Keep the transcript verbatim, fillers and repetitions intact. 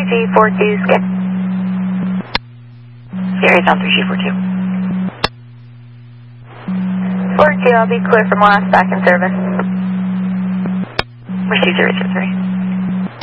G four two, skip. Sierra down three G four two. four two, I'll be clear from last back in service. Receive zero zero three.